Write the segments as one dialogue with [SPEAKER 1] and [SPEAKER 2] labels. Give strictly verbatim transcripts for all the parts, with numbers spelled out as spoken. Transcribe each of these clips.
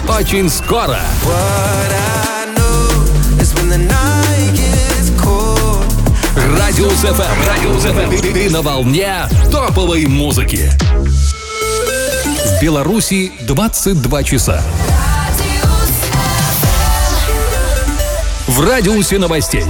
[SPEAKER 1] очень скоро. Радиус эф эм. Радиус эф эм. Ты на волне топовой музыки. В Беларуси двадцать два часа. В радиусе новостей.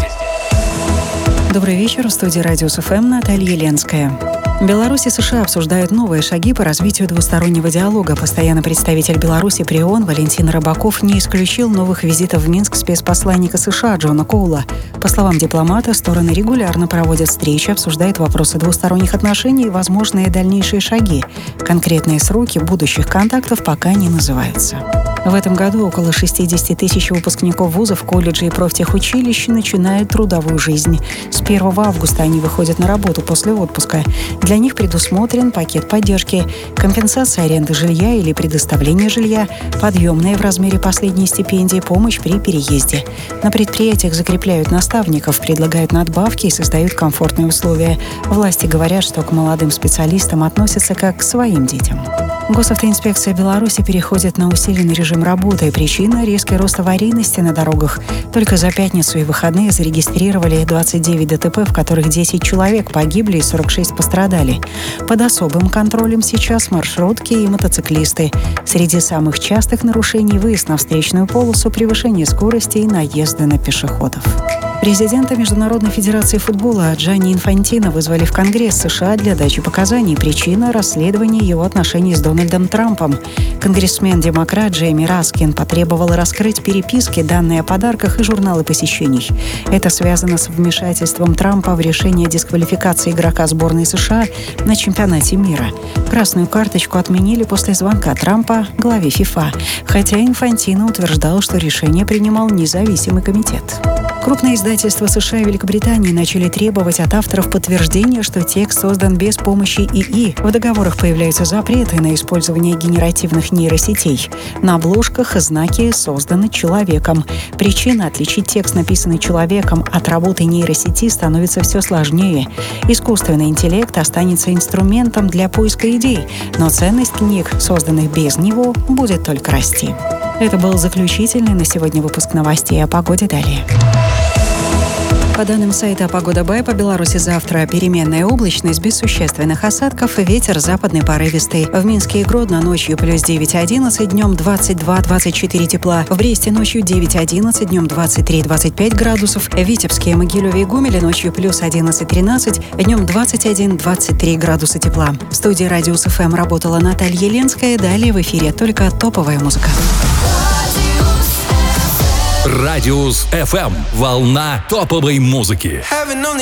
[SPEAKER 2] Добрый вечер. В студии Радиус эф эм Наталья Ленская. Беларусь и США обсуждают новые шаги по развитию двустороннего диалога. Постоянный представитель Беларуси при ООН Валентин Рыбаков не исключил новых визитов в Минск спецпосланника США Джона Коула. По словам дипломата, стороны регулярно проводят встречи, обсуждают вопросы двусторонних отношений и возможные дальнейшие шаги. Конкретные сроки будущих контактов пока не называются. В этом году около шестьдесят тысяч выпускников вузов, колледжей и профтехучилищ начинают трудовую жизнь. С первого августа они выходят на работу после отпуска. Для них предусмотрен пакет поддержки, компенсация аренды жилья или предоставление жилья, подъемная в размере последней стипендии, помощь при переезде. На предприятиях закрепляют наставников, предлагают надбавки и создают комфортные условия. Власти говорят, что к молодым специалистам относятся как к своим детям. Госавтоинспекция Беларуси переходит на усиленный режим работы. Причина – резкий рост аварийности на дорогах. Только за пятницу и выходные зарегистрировали двадцать девять ДТП, в которых десять человек погибли и сорок шесть пострадали. Под особым контролем сейчас маршрутки и мотоциклисты. Среди самых частых нарушений – выезд на встречную полосу, превышение скорости и наезды на пешеходов. Президента Международной федерации футбола Джанни Инфантино вызвали в Конгресс США для дачи показаний. Причина – расследование его отношений с Дональдом Трампом. Конгрессмен-демократ Джейми Раскин потребовал раскрыть переписки, данные о подарках и журналы посещений. Это связано с вмешательством Трампа в решение дисквалификации игрока сборной США на чемпионате мира. Красную карточку отменили после звонка Трампа главе ФИФА, хотя Инфантино утверждал, что решение принимал независимый комитет. Крупные издательства США и Великобритании начали требовать от авторов подтверждения, что текст создан без помощи ИИ. В договорах появляются запреты на использование генеративных нейросетей. На обложках знаки созданы человеком. Причина отличить текст, написанный человеком, от работы нейросети становится все сложнее. Искусственный интеллект останется инструментом для поиска идей, но ценность книг, созданных без него, будет только расти. Это был заключительный на сегодня выпуск новостей. О погоде далее. По данным сайта «Погода Бай», по Беларуси завтра переменная облачность без существенных осадков, ветер западный порывистый. В Минске и Гродно ночью плюс девять одиннадцать, днем двадцать два двадцать четыре тепла. В Бресте ночью девять одиннадцать, днем двадцать три двадцать пять градусов. В Витебске, Могилеве и Гомеле ночью плюс одиннадцать тринадцать, днем двадцать один двадцать три градуса тепла. В студии Радиус эф эм работала Наталья Ленская. Далее в эфире только топовая музыка.
[SPEAKER 1] Радиус эф эм. Волна топовой музыки.